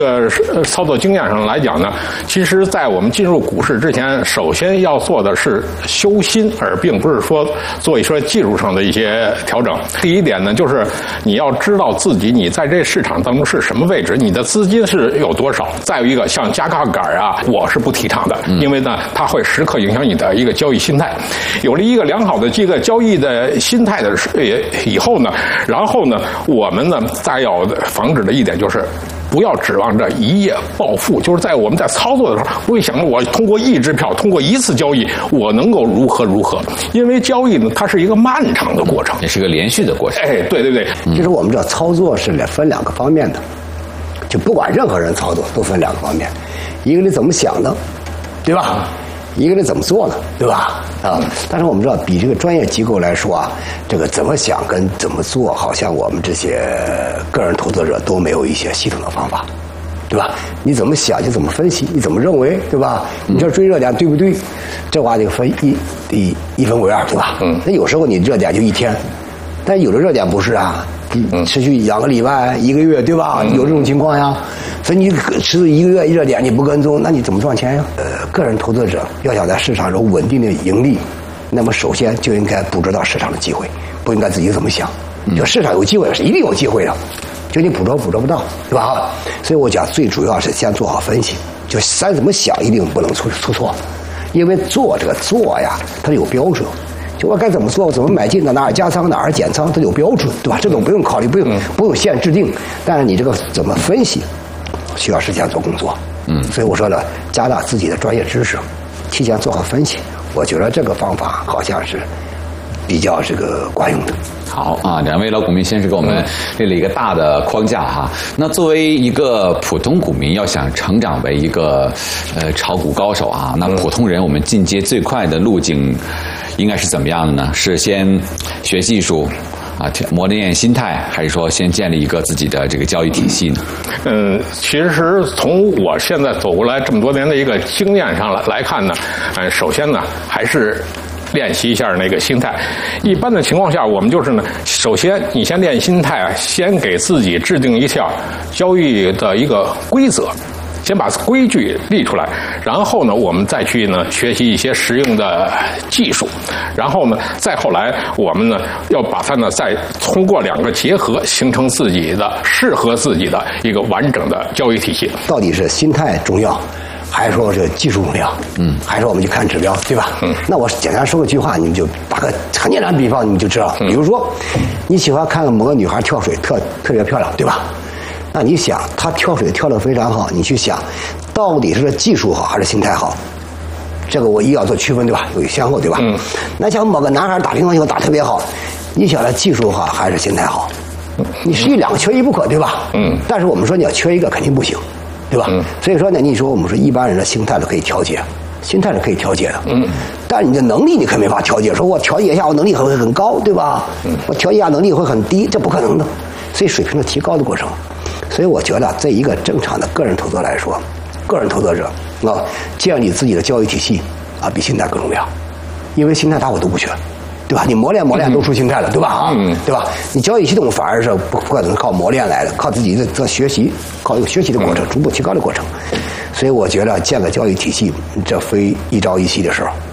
操作经验上来讲呢，其实，在我们进入股市之前，首先要做的是修心，而并不是说做一些技术上的一些调整。第一点呢，就是你要知道自己你在这市场当中是什么位置，你的资金是有多少。再有一个，像加杠杆啊，我是不提倡的，因为呢，它会时刻影响你的一个交易心态。有了一个良好的这个交易的心态的以后呢，然后呢，我们呢再要防止的一点就是。不要指望着一夜暴富，就是在我们在操作的时候，不会想着我通过一支票，通过一次交易，我能够如何，因为交易呢，它是一个漫长的过程， 也是个连续的过程。 哎，对， 其实我们知道操作是分两个方面的，就不管任何人操作都分两个方面，一个你怎么想的，对吧？一个人怎么做呢，对吧？但是我们知道，比这个专业机构来说啊，这个怎么想跟怎么做，好像我们这些个人投资者都没有一些系统的方法，对吧？你怎么想就怎么分析，你怎么认为，对吧？你这追热点对不对？这话就分一分为二，对吧？那有时候你热点就一天，但有的热点不是啊。持续2个礼拜、1个月，对吧？有这种情况呀。所以你持续1个月热点你不跟踪，那你怎么赚钱呀？个人投资者要想在市场中稳定的盈利，那么首先就应该捕捉到市场的机会，不应该自己怎么想。就市场有机会是一定有机会的，就你捕捉不到，对吧？所以我讲最主要是先做好分析，就咱怎么想一定不能出错，因为做呀，它有标准。就我该怎么做，我怎么买进的，哪儿加仓哪儿减仓，它有标准，对吧？这种不用考虑，不用现制定，但是你这个怎么分析，需要时间做工作。所以我说呢，加大自己的专业知识，提前做好分析，我觉得这个方法好像是比较这个管用的。 好啊，两位老股民先是给我们列了一个大的框架哈。那作为一个普通股民，要想成长为一个炒股高手啊，那普通人我们进阶最快的路径应该是怎么样的呢？是先学技术啊，磨练心态，还是说先建立一个自己的这个交易体系呢？ 其实从我现在走过来这么多年的一个经验上来看呢，首先呢还是练习一下那个心态。一般的情况下，我们就是呢，首先你先练心态啊，先给自己制定一条交易的一个规则。先把规矩立出来，然后呢，我们再去呢学习一些实用的技术，然后呢，再后来我们呢要把它呢再通过2个结合，形成自己的适合自己的一个完整的交易体系。 到底是心态重要，还是说是技术重要？还是我们就看指标，对吧？那我简单说个句话，你们就打个很简单的比方，你们就知道。比如说，你喜欢看某个女孩跳水，特别漂亮，对吧？那你想，她跳水跳得非常好，你去想，到底是技术好还是心态好？这个我一要做区分，对吧？有先后，对吧？那像某个男孩打乒乓球打特别好，你想他技术好还是心态好？你实际2个缺一不可，对吧？但是我们说你要缺一个肯定不行，对吧？所以说呢，你说我们说一般人的心态是可以调节，心态是可以调节的。但是你的能力你可没法调节，说我调节一下我能力会很高，对吧？我调节一下能力会很低，这不可能的。所以水平的提高的过程。所以我觉得，在一个正常的个人投资来说，个人投资者建立自己的交易体系啊，比心态更重要，因为心态大伙都不缺，对吧？你磨练都出心态了，对吧？对吧？你交易系统反而是不可能靠磨练来的，靠自己的学习，靠一个学习的过程，逐步提高的过程。所以我觉得建个交易体系，这非一朝一夕的事儿。